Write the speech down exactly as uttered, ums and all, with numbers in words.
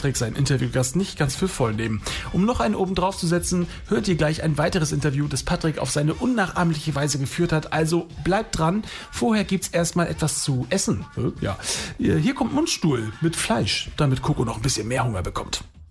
Patrick seinen Interviewgast nicht ganz für voll nehmen. Um noch einen oben drauf zu setzen, hört ihr gleich ein weiteres Interview, das Patrick auf seine unnachahmliche Weise geführt hat. Also bleibt dran. Vorher gibt's erstmal etwas zu essen. Ja. Hier kommt Mundstuhl mit Fleisch, damit Coco noch ein bisschen mehr Hunger bekommt.